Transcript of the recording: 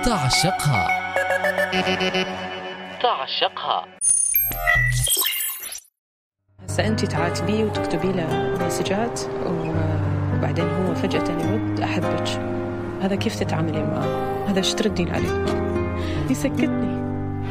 تعشقها. تعشقها. هسه أنت تعاتبيه وتكتبي له مسجات وبعدين هو فجأة يرد أحبك، هذا كيف تتعاملين معه؟ هذا ايش تردين عليه؟ يسكتني.